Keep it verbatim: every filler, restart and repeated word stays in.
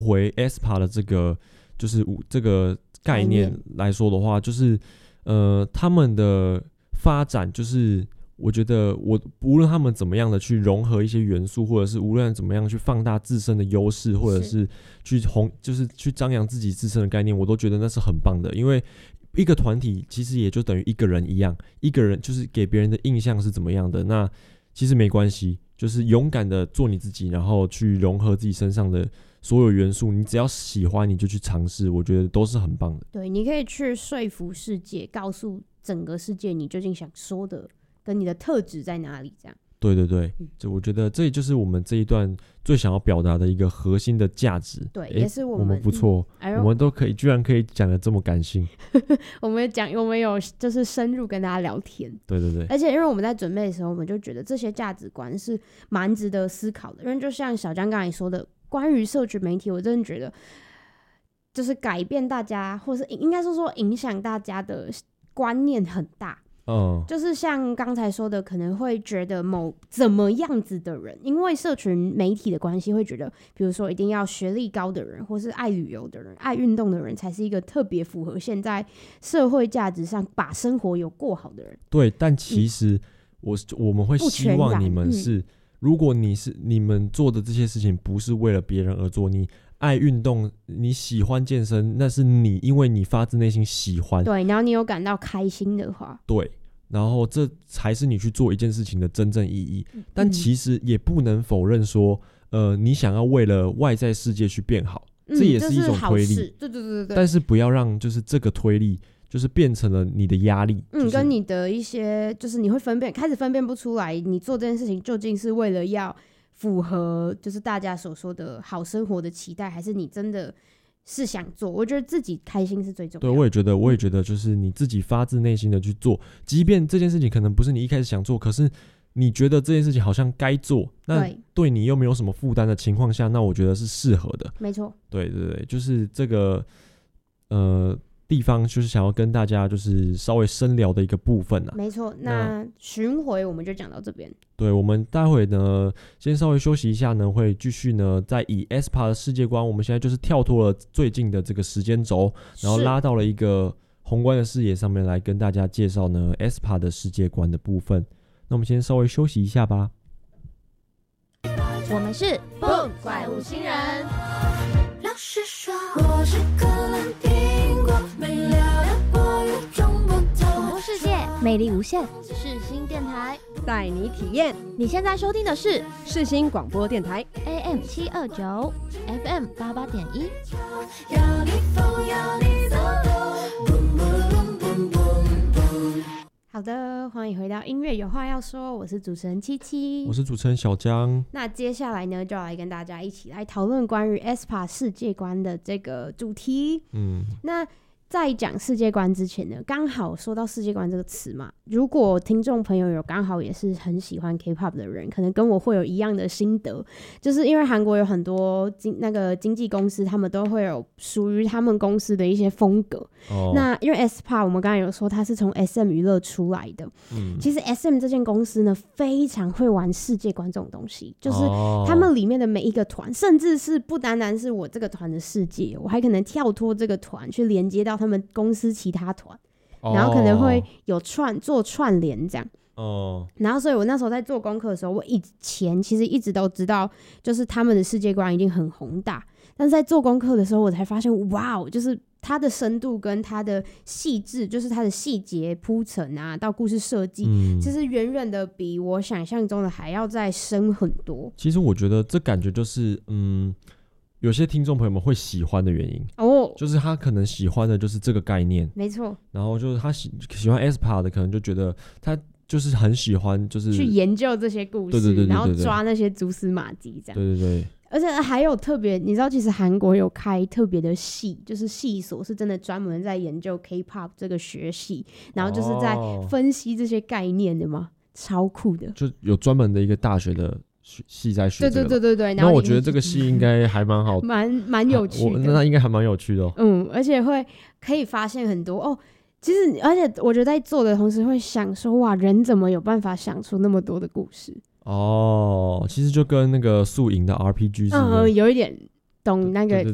回 E S P A 的这个就是这个概念来说的话，就是呃他们的发展就是我觉得我无论他们怎么样的去融合一些元素，或者是无论怎么样去放大自身的优势，或者是去红就是去张扬自己自身的概念，我都觉得那是很棒的。因为一个团体其实也就等于一个人一样，一个人就是给别人的印象是怎么样的，那其实没关系，就是勇敢的做你自己，然后去融合自己身上的所有元素，你只要喜欢你就去尝试，我觉得都是很棒的。 对，你可以去说服世界，告诉整个世界你究竟想说的跟你的特质在哪里，这样。 对对对，就我觉得这也就是我们这一段最想要表达的一个核心的价值。 对，也是我们我们不错、嗯哎，我们都可以居然可以讲得这么感性。 我们讲我们有就是深入跟大家聊天。 对对对， 而且因为我们在准备的时候，我们就觉得这些价值观是蛮值得思考的。因为就像小江刚才说的，关于社群媒体，我真的觉得就是改变大家，或是应该说说影响大家的观念很大。嗯，就是像刚才说的，可能会觉得某怎么样子的人，因为社群媒体的关系，会觉得比如说一定要学历高的人，或是爱旅游的人、爱运动的人，才是一个特别符合现在社会价值上把生活有过好的人。 对，但其实我、嗯、我们会希望你们是、嗯、如果你是你们做的这些事情不是为了别人而做，你爱运动，你喜欢健身，那是你因为你发自内心喜欢， 对，然后你有感到开心的话， 对，然后这才是你去做一件事情的真正意义。但其实也不能否认说，呃，你想要为了外在世界去变好，嗯、这也是一种推力。 对对对对。 但是不要让就是这个推力就是变成了你的压力。 嗯， 就是、 跟你的一些就是你会分辨开始分辨不出来，你做这件事情究竟是为了要符合就是大家所说的好生活的期待，还是你真的是想做。我觉得自己开心是最重要的。 对，我也觉得我也觉得就是你自己发自内心的去做，即便这件事情可能不是你一开始想做，可是你觉得这件事情好像该做，那对你又没有什么负担的情况下，那我觉得是适合的。 没错， 对对对，就是这个呃地方就是想要跟大家就是稍微深聊的一个部分啊。 没错，那巡回我们就讲到这边。 对，我们待会呢先稍微休息一下呢，会继续呢再以 E S P A 的世界观，我们现在就是跳脱了最近的这个时间轴，然后拉到了一个宏观的视野上面来跟大家介绍呢 E S P A 的世界观的部分。那我们先稍微休息一下吧。 我们是 Boom 怪物新人。 老实说，我是个烂苹果，没料到我与众不同。 广播世界魅力无限，世新电台带你体验。 你现在收听的是世新广播电台 A M 七二九 F M 八八点一。 要你疯，要你走路。Boom boom boom boom boom。 好的，欢迎回到音乐有话要说，我是主持人七七， 我是主持人小江。 那接下来呢，就要来跟大家一起来讨论关于 E S P A 世界观的这个主题。嗯，那在讲世界观之前呢，刚好说到世界观这个词嘛，如果听众朋友有刚好也是很喜欢 K-pop 的人，可能跟我会有一样的心得，就是因为韩国有很多经那个经纪公司，他们都会有属于他们公司的一些风格。哦、那因为 E S P A 我们刚才有说它是从 S M 娱乐出来的，嗯，其实 S M 这间公司呢非常会玩世界观这种东西，就是他们里面的每一个团，甚至是不单单是我这个团的世界，我还可能跳脱这个团去连接到他们公司其他团，然后可能会有串做串联这样。哦，然后所以我那时候在做功课的时候，我以前其实一直都知道，就是他们的世界观一定很宏大，但是在做功课的时候，我才发现，哇，就是它的深度跟它的细致，就是它的细节铺陈啊，到故事设计，嗯，其实远远的比我想象中的还要再深很多。 其实我觉得这感觉就是，嗯。有些听众朋友们会喜欢的原因哦，就是他可能喜欢的就是这个概念， 没错。 然后就是他喜喜欢 E S P A 的，可能就觉得他就是很喜欢，就是去研究这些故事， 对对对对对对， 然后抓那些蛛丝马迹，这样。 对对对。 而且还有特别，你知道，其实韩国有开特别的系，就是系所是真的专门在研究 K-pop 这个学系，然后就是在分析这些概念的嘛，哦、超酷的。 就有专门的一个大学的系在学、这个， 对对对对对。 那我觉得这个系应该还蛮好， 蛮蛮有趣的。 那应该还蛮有趣的哦。 嗯，而且会可以发现很多哦。其实，而且我觉得在做的同时会想说，哇，人怎么有办法想出那么多的故事？ 哦，其实就跟那个宿营的 R P G 是， 嗯，有一点懂那个